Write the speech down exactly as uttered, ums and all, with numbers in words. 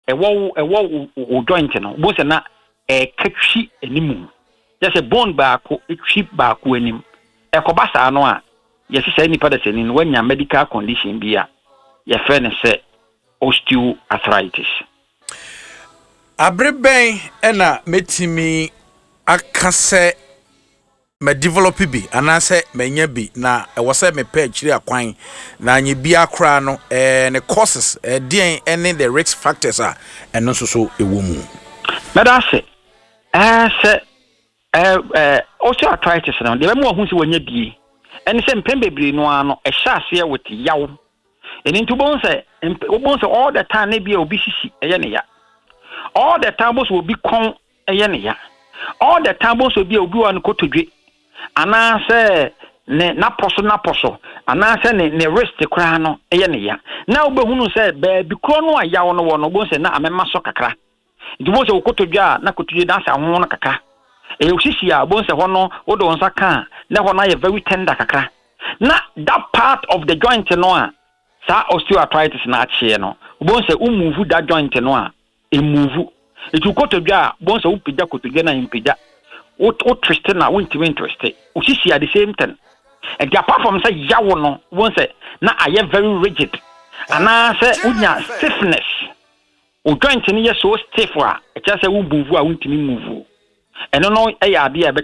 wo e wo joint no bo se na e katwi animu just a bone baako etwi baako anim e koba saa no a yesi say nipa da seni no wanya medical condition bi a ye fe ne se osteoarthritis abreben ena metimi akase me develop bi anase menya bi na e wo se me pa akiri akwan na anye bi akra no eh ne causes eh den any the risk factors a eno so so ewo mu medase eh se eh eh osteoarthritis no de be mo hu se wonya bi ene se mpem bebre no ano e hya ase with yawo eni ntu bon se bon se all the time na bi obi sisi eye ne ya all the time boss will be con eye ne ya all the time boss will be obi wan kotodwe ana se ne na poso na poso ana se ne ne wrist kra no eye ne ya na obehunu se ba bi kro no ayawo no wo no bon se na amema so kakra nti bon se kotodwa na kotodwe dan se ho no kakra e osisi a bon se ho no wo do nsa kan na ho na ye very tender kakra na that part of the joint no a sa osteoarthritis na achie no bon se umuvu that joint no a emuvu etu kotodwa bon se upija kotodwa na impija o o twist na won't win twist osisi at the same time and apart from say yawo no bon se na aye very rigid ana se unya stiffness o joint ni ye so stiff a e cha se wo move a won't move eno no e ya ade